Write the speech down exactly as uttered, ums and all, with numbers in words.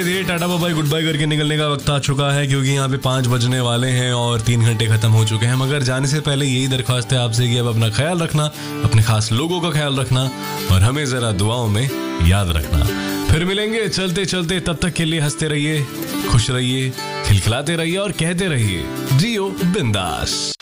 ये tata bye good bye करके निकलने का वक्त आ चुका है, क्योंकि यहाँ पे पाँच बजने वाले हैं और तीन घंटे खत्म हो चुके हैं। मगर जाने से पहले यही दरख्वास्त है आपसे कि अब अपना ख्याल रखना, अपने खास लोगों का ख्याल रखना और हमें जरा दुआओं में याद रखना। फिर मिलेंगे चलते चलते, तब तक के लिए हंसते रहिए, खुश रहिए, खिलखिलाते रहिए और कहते रहिए जियो बिंदास।